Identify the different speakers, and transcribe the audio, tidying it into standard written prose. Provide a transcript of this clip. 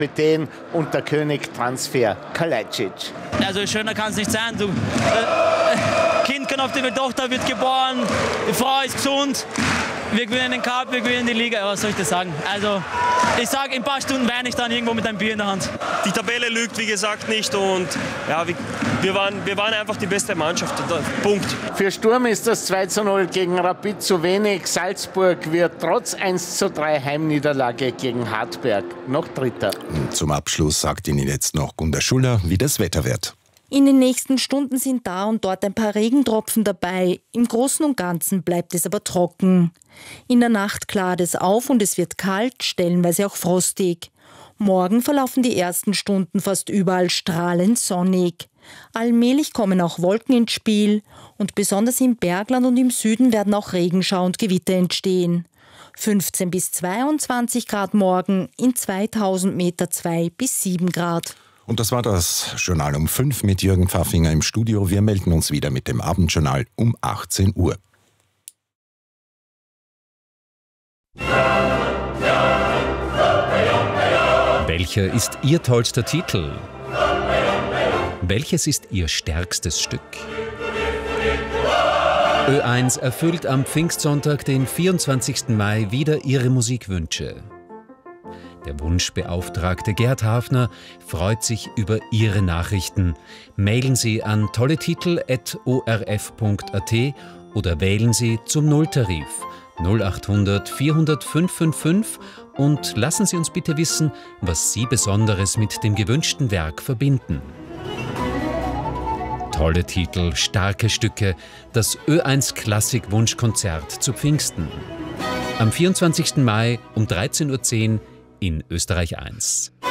Speaker 1: Kapitän und der König Transfer Kalajdzic.
Speaker 2: Also schöner kann es nicht sein. Kind kann auf die Welt, Tochter wird geboren, die Frau ist gesund. Wir gewinnen den Cup, wir gewinnen die Liga. Was soll ich das sagen? Also, ich sage, in ein paar Stunden weine ich dann irgendwo mit einem Bier in der Hand.
Speaker 3: Die Tabelle lügt, wie gesagt, nicht. Und ja, wir waren einfach die beste Mannschaft. Punkt.
Speaker 1: Für Sturm ist das 2:0 gegen Rapid zu wenig. Salzburg wird trotz 1:3 Heimniederlage gegen Hartberg noch Dritter.
Speaker 4: Zum Abschluss sagt Ihnen jetzt noch Gunda Schuller, wie das Wetter wird.
Speaker 5: In den nächsten Stunden sind da und dort ein paar Regentropfen dabei. Im Großen und Ganzen bleibt es aber trocken. In der Nacht klart es auf und es wird kalt, stellenweise auch frostig. Morgen verlaufen die ersten Stunden fast überall strahlend sonnig. Allmählich kommen auch Wolken ins Spiel und besonders im Bergland und im Süden werden auch Regenschauer und Gewitter entstehen. 15 bis 22 Grad morgen, in 2000 Meter 2 bis 7 Grad.
Speaker 4: Und das war das Journal um 5 mit Jürgen Pfaffinger im Studio. Wir melden uns wieder mit dem Abendjournal um 18 Uhr.
Speaker 6: Welcher ist Ihr tollster Titel? Welches ist Ihr stärkstes Stück? Ö1 erfüllt am Pfingstsonntag, den 24. Mai, wieder Ihre Musikwünsche. Der Wunschbeauftragte Gerd Hafner freut sich über Ihre Nachrichten. Mailen Sie an tolletitel@orf.at oder wählen Sie zum Nulltarif 0800 400 555 und lassen Sie uns bitte wissen, was Sie Besonderes mit dem gewünschten Werk verbinden. Tolle Titel, starke Stücke, das Ö1 Klassik Wunschkonzert zu Pfingsten. Am 24. Mai um 13:10 Uhr in Österreich 1.